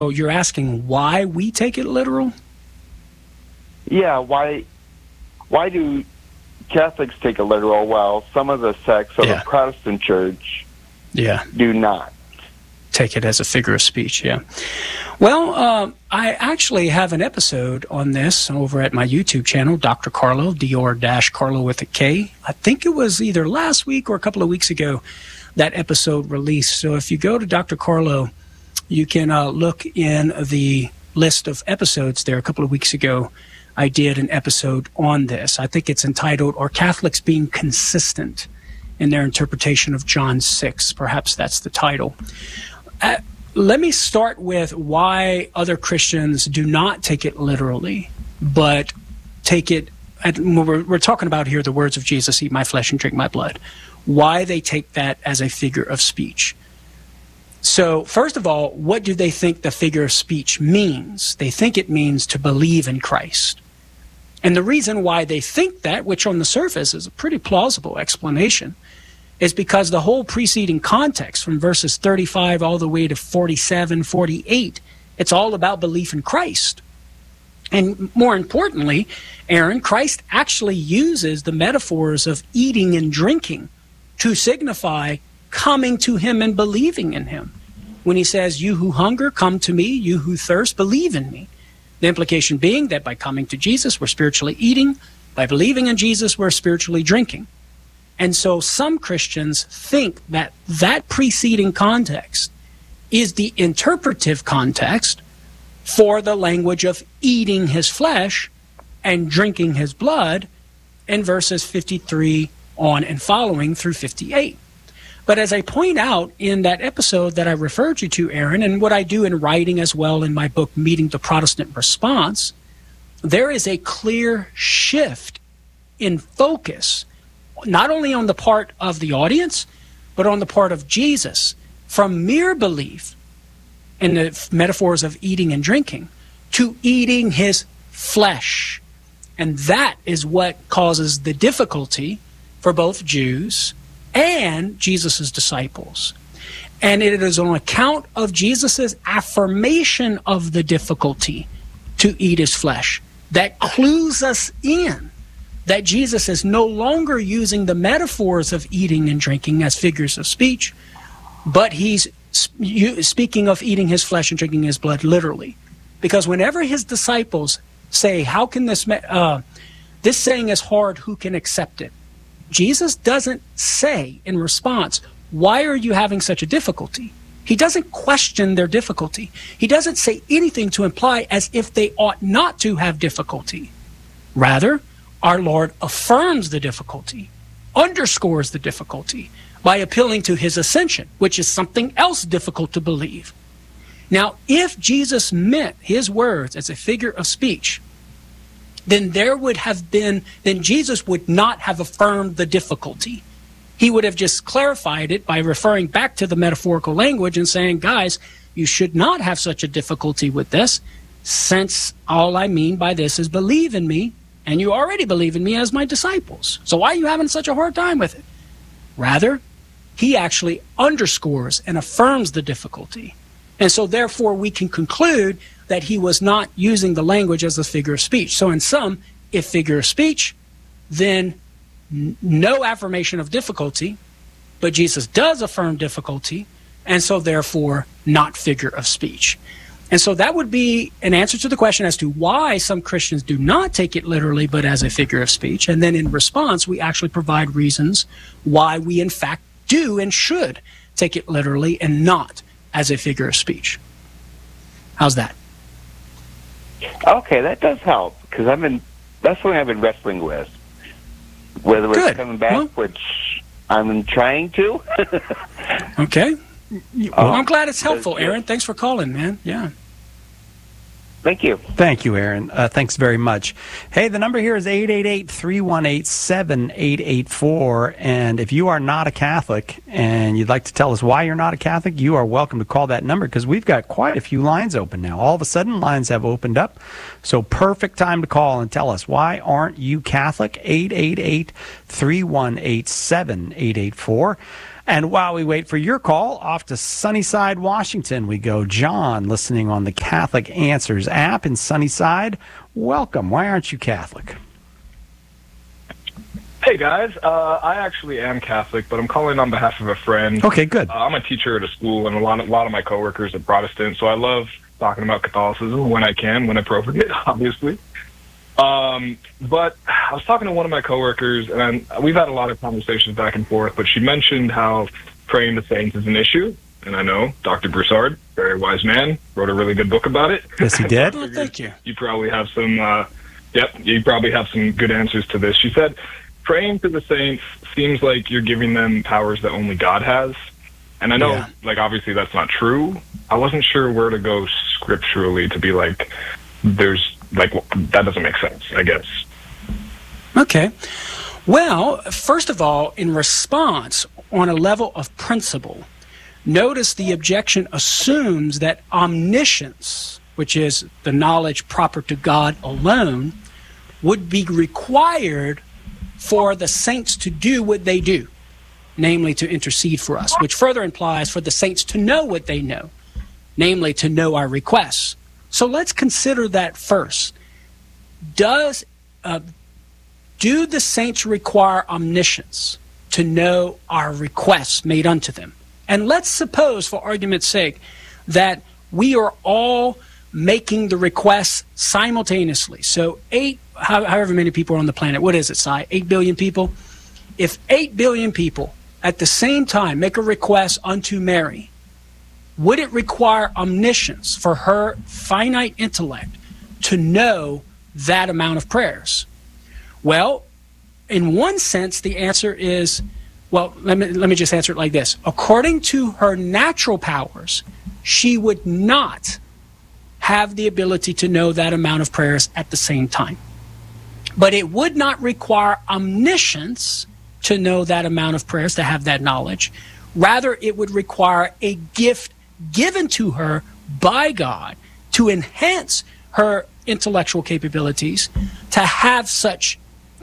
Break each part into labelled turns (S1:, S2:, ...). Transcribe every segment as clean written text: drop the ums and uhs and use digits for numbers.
S1: you're asking why we take it literal?
S2: Yeah, why do Catholics take it literal while some of the sects of the Protestant church do not?
S1: Take it as a figure of speech, yeah. Well, I actually have an episode on this over at my YouTube channel, Dr. Carlo, Dr-Carlo with a K. I think it was either last week or a couple of weeks ago that episode released. So if you go to Dr. Carlo, you can look in the list of episodes there. A couple of weeks ago, I did an episode on this. I think it's entitled, Are Catholics Being Consistent in Their Interpretation of John 6? Perhaps that's the title. Let me start with why other Christians do not take it literally, but take it, we're talking about here the words of Jesus, eat my flesh and drink my blood, why they take that as a figure of speech. So, first of all, what do they think the figure of speech means? They think it means to believe in Christ. And the reason why they think that, which on the surface is a pretty plausible explanation, is because the whole preceding context from verses 35 all the way to 47, 48, it's all about belief in Christ. And more importantly, Aaron, Christ actually uses the metaphors of eating and drinking to signify coming to him and believing in him. When he says, you who hunger, come to me, you who thirst, believe in me. The implication being that by coming to Jesus, we're spiritually eating. By believing in Jesus, we're spiritually drinking. And so some Christians think that that preceding context is the interpretive context for the language of eating his flesh and drinking his blood in verses 53 on and following through 58. But as I point out in that episode that I referred you to, Aaron, and what I do in writing as well in my book, Meeting the Protestant Response, there is a clear shift in focus, not only on the part of the audience, but on the part of Jesus, from mere belief in the metaphors of eating and drinking to eating his flesh. And that is what causes the difficulty for both Jews and Jesus' disciples. And it is on account of Jesus' affirmation of the difficulty to eat his flesh that clues us in that Jesus is no longer using the metaphors of eating and drinking as figures of speech, but he's speaking of eating his flesh and drinking his blood literally. Because whenever his disciples say, how can this saying is hard, who can accept it? Jesus doesn't say in response, why are you having such a difficulty? He doesn't question their difficulty. He doesn't say anything to imply as if they ought not to have difficulty. Rather, our Lord affirms the difficulty, underscores the difficulty by appealing to his ascension, which is something else difficult to believe. Now, if Jesus meant his words as a figure of speech, then Jesus would not have affirmed the difficulty. He would have just clarified it by referring back to the metaphorical language and saying, guys, you should not have such a difficulty with this, since all I mean by this is believe in me, and you already believe in me as my disciples. So why are you having such a hard time with it? Rather, he actually underscores and affirms the difficulty. And so therefore we can conclude that he was not using the language as a figure of speech. So in sum, if figure of speech, then no affirmation of difficulty, but Jesus does affirm difficulty, and so therefore not figure of speech. And so that would be an answer to the question as to why some Christians do not take it literally, but as a figure of speech. And then in response, we actually provide reasons why we in fact do and should take it literally and not as a figure of speech. How's that?
S2: Okay, that does help, because that's something I've been wrestling with. Whether it's coming back, which I'm trying to.
S1: Okay. Well, I'm glad it's helpful, Aaron. Thanks for calling, man. Yeah.
S2: Thank you.
S3: Thank you, Aaron. Thanks very much. Hey, the number here is 888-318-7884. And if you are not a Catholic and you'd like to tell us why you're not a Catholic, you are welcome to call that number, because we've got quite a few lines open now. All of a sudden, lines have opened up. So perfect time to call and tell us, why aren't you Catholic? 888-318-7884. And while we wait for your call, off to Sunnyside, Washington we go. John, listening on the Catholic Answers app in Sunnyside. Welcome. Why aren't you Catholic?
S4: Hey, guys. I actually am Catholic, but I'm calling on behalf of a friend.
S3: Okay, good.
S4: I'm a teacher at a school, and a lot of my coworkers are Protestant, so I love talking about Catholicism when I can, when appropriate, obviously. But I was talking to one of my coworkers, and we've had a lot of conversations back and forth, but she mentioned how praying to saints is an issue. And I know Dr. Broussard, very wise man, wrote a really good book about it.
S3: Yes, he did.
S1: Well, thank you.
S4: You probably have some, you probably have some good answers to this. She said, praying to the saints seems like you're giving them powers that only God has. And I know, obviously that's not true. I wasn't sure where to go scripturally to be like, that doesn't make sense, I guess.
S1: Okay. Well, first of all, in response, on a level of principle, notice the objection assumes that omniscience, which is the knowledge proper to God alone, would be required for the saints to do what they do, namely to intercede for us, which further implies for the saints to know what they know, namely to know our requests. So let's consider that first. Do the saints require omniscience to know our requests made unto them? And let's suppose, for argument's sake, that we are all making the requests simultaneously. So however many people are on the planet, what is it, Si? 8 billion people? If 8 billion people at the same time make a request unto Mary, would it require omniscience for her finite intellect to know that amount of prayers? Well, in one sense, the answer is, well, let me just answer it like this. According to her natural powers, she would not have the ability to know that amount of prayers at the same time. But it would not require omniscience to know that amount of prayers, to have that knowledge. Rather, it would require a gift given to her by God to enhance her intellectual capabilities to have such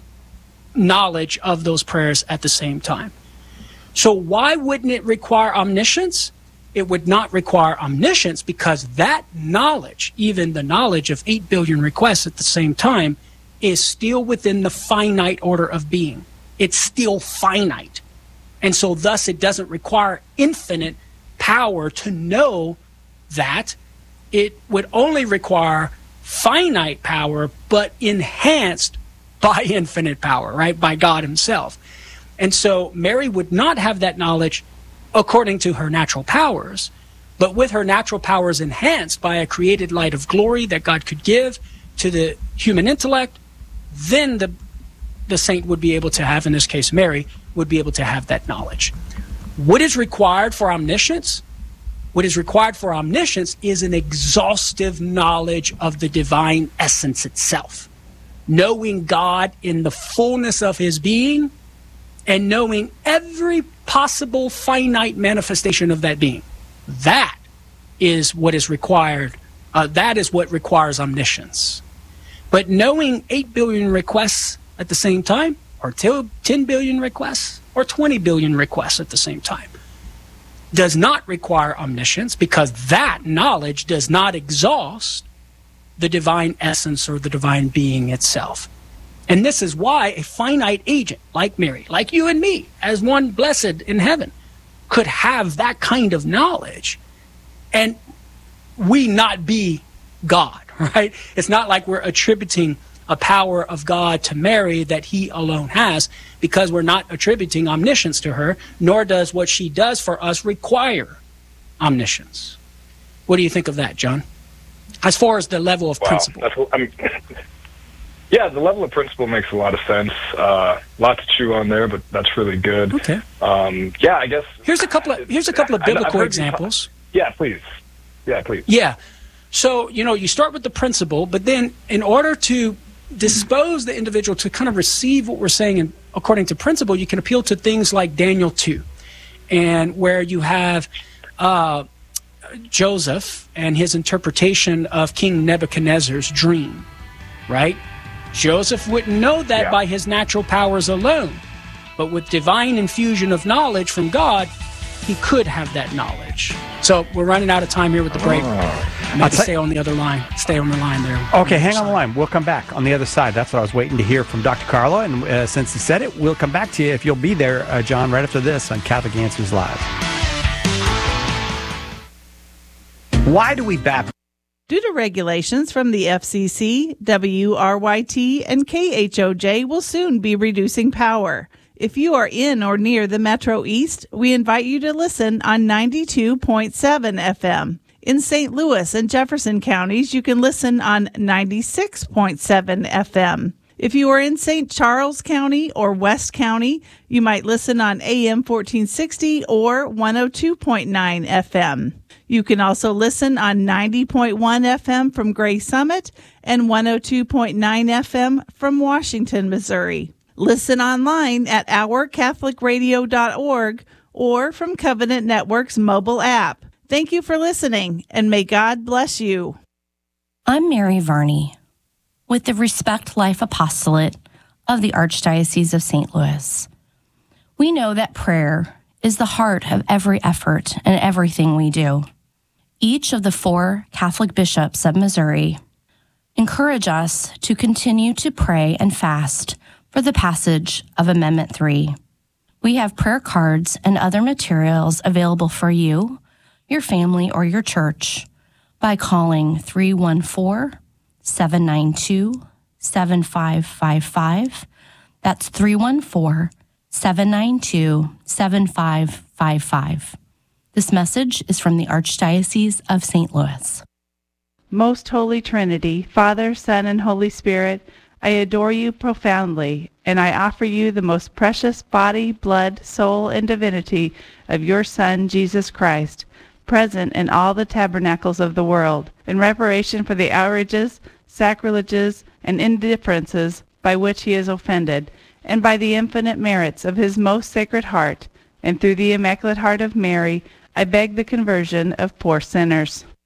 S1: knowledge of those prayers at the same time. So why wouldn't it require omniscience? It would not require omniscience because that knowledge, even the knowledge of 8 billion requests at the same time, is still within the finite order of being. It's still finite. And so thus it doesn't require infinite power to know that. It would only require finite power, but enhanced by infinite power, right? By God himself. And so Mary would not have that knowledge according to her natural powers, but with her natural powers enhanced by a created light of glory that God could give to the human intellect, then the saint would be able to have, in this case Mary, would be able to have that knowledge. What is required for omniscience? What is required for omniscience is an exhaustive knowledge of the divine essence itself. Knowing God in the fullness of his being and knowing every possible finite manifestation of that being. That is what is required. That is what requires omniscience. But knowing 8 billion requests at the same time, or 10 billion requests, or 20 billion requests at the same time, does not require omniscience because that knowledge does not exhaust the divine essence or the divine being itself. And this is why a finite agent like Mary, like you and me, as one blessed in heaven, could have that kind of knowledge and we not be God, right? It's not like we're attributing a power of God to Mary that he alone has, because we're not attributing omniscience to her, nor does what she does for us require omniscience. What do you think of that, John? As far as the level of principle.
S4: Yeah, the level of principle makes a lot of sense. A lot to chew on there, but that's really good.
S1: Okay.
S4: Yeah, I guess.
S1: Here's a couple of biblical examples.
S4: Yeah, please.
S1: Yeah. So, you start with the principle, but then in order to dispose the individual to kind of receive what we're saying according to principle, you can appeal to things like Daniel 2, and where you have Joseph and his interpretation of King Nebuchadnezzar's dream, right? Joseph wouldn't know that by his natural powers alone, but with divine infusion of knowledge from God, he could have that knowledge. So we're running out of time here with the break. Maybe stay on the other line. Stay on the line there.
S3: Okay, hang on the line. We'll come back on the other side. That's what I was waiting to hear from Dr. Carlo. And since he said it, we'll come back to you if you'll be there, John, right after this on Catholic Answers Live. Why do we baptize?
S5: Due to regulations from the FCC, WRYT and KHOJ will soon be reducing power. If you are in or near the Metro East, we invite you to listen on 92.7 FM. In St. Louis and Jefferson counties, you can listen on 96.7 FM. If you are in St. Charles County or West County, you might listen on AM 1460 or 102.9 FM. You can also listen on 90.1 FM from Gray Summit and 102.9 FM from Washington, Missouri. Listen online at ourcatholicradio.org or from Covenant Network's mobile app. Thank you for listening, and may God bless you.
S6: I'm Mary Varney with the Respect Life Apostolate of the Archdiocese of St. Louis. We know that prayer is the heart of every effort and everything we do. Each of the 4 Catholic bishops of Missouri encourage us to continue to pray and fast for the passage of Amendment 3. We have prayer cards and other materials available for you, your family, or your church by calling 314-792-7555. That's 314-792-7555. This message is from the Archdiocese of St. Louis.
S5: Most Holy Trinity, Father, Son, and Holy Spirit, I adore you profoundly, and I offer you the most precious body, blood, soul, and divinity of your Son, Jesus Christ, present in all the tabernacles of the world, in reparation for the outrages, sacrileges, and indifferences by which he is offended, and by the infinite merits of his most sacred heart, and through the Immaculate Heart of Mary, I beg the conversion of poor sinners.